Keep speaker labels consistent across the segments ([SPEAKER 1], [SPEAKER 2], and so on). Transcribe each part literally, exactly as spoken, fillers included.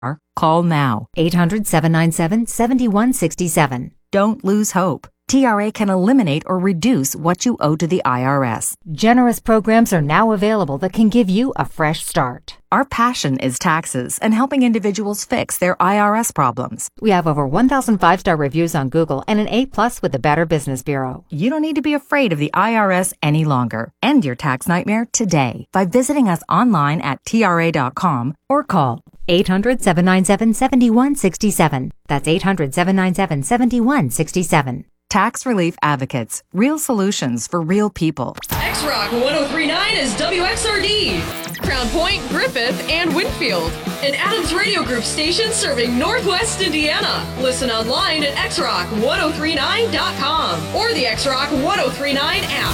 [SPEAKER 1] Call now. eight hundred, seven nine seven, seven one six seven. Don't lose hope. T R A can eliminate or reduce what you owe to the I R S. Generous programs are now available that can give you a fresh start. Our passion is taxes and helping individuals fix their I R S problems. We have over one thousand five-star reviews on Google and an A plus with the Better Business Bureau. You don't need to be afraid of the I R S any longer. End your tax nightmare today by visiting us online at T R A dot com or call eight hundred, seven nine seven, seven one six seven. That's eight hundred, seven nine seven, seven one six seven. Tax Relief Advocates. Real solutions for real people.
[SPEAKER 2] X-Rock one oh three point nine is W X R D. Crown Point, Griffith, and Winfield. An Adams Radio Group station serving Northwest Indiana. Listen online at X Rock one oh three nine dot com or the X Rock one oh three nine app.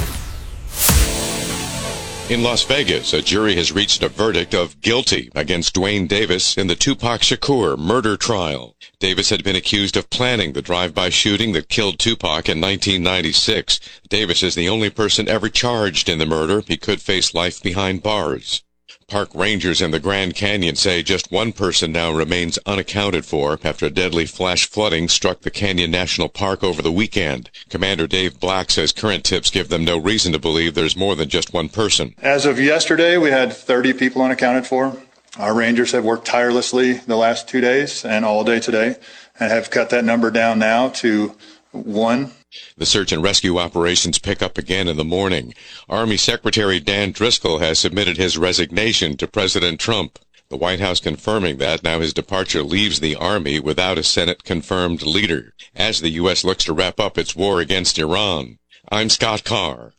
[SPEAKER 3] In Las Vegas, a jury has reached a verdict of guilty against Duane Davis in the Tupac Shakur murder trial. Davis had been accused of planning the drive-by shooting that killed Tupac in nineteen ninety-six. Davis is the only person ever charged in the murder. He could face life behind bars. Park rangers in the Grand Canyon say just one person now remains unaccounted for after a deadly flash flooding struck the Canyon National Park over the weekend. Commander Dave Black says current tips give them no reason to believe there's more than just one person.
[SPEAKER 4] As of yesterday, we had thirty people unaccounted for. Our rangers have worked tirelessly the last two days and all day today and have cut that number down now to one.
[SPEAKER 3] The search and rescue operations pick up again in the morning. Army Secretary Dan Driscoll has submitted his resignation to President Trump. The White House confirming that now his departure leaves the Army without a Senate-confirmed leader, as the U S looks to wrap up its war against Iran. I'm Scott Carr.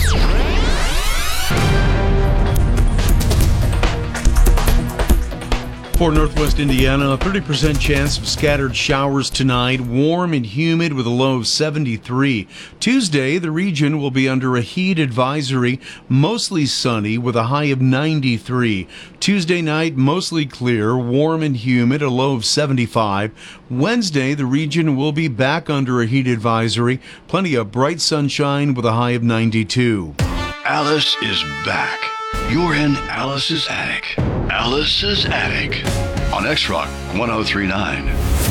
[SPEAKER 5] For Northwest Indiana, a thirty percent chance of scattered showers tonight, warm and humid with a low of seventy-three. Tuesday, the region will be under a heat advisory, mostly sunny with a high of ninety-three. Tuesday night, mostly clear, warm and humid, a low of seventy-five. Wednesday, the region will be back under a heat advisory, plenty of bright sunshine with a high of ninety-two.
[SPEAKER 6] Alice is back. You're in Alice's Attic. Alice's Attic on X-Rock one oh three point nine.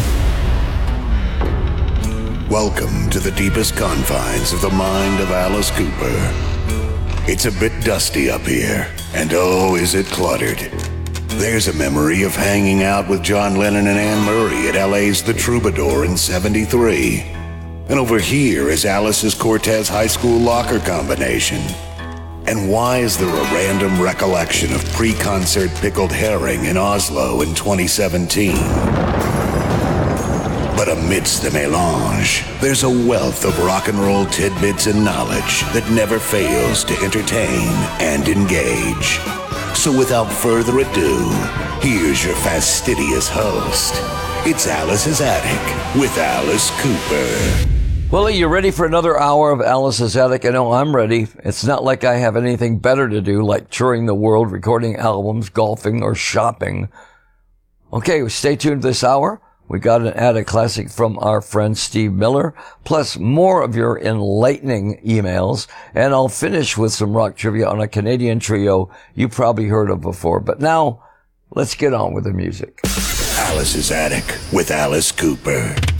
[SPEAKER 7] Welcome to the deepest confines of the mind of Alice Cooper. It's a bit dusty up here, and oh, is it cluttered. There's a memory of hanging out with John Lennon and Anne Murray at L A's The Troubadour in seventy-three. And over here is Alice's Cortez High School locker combination. And why is there a random recollection of pre-concert pickled herring in Oslo in twenty seventeen? But amidst the melange, there's a wealth of rock and roll tidbits and knowledge that never fails to entertain and engage. So without further ado, here's your fastidious host. It's Alice's Attic with Alice Cooper.
[SPEAKER 8] Well, are you ready for another hour of Alice's Attic? I know I'm ready. It's not like I have anything better to do, like touring the world, recording albums, golfing, or shopping. Okay, stay tuned this hour. We got an attic classic from our friend Steve Miller, plus more of your enlightening emails, and I'll finish with some rock trivia on a Canadian trio you probably heard of before. But now, let's get on with the music.
[SPEAKER 7] Alice's Attic with Alice Cooper.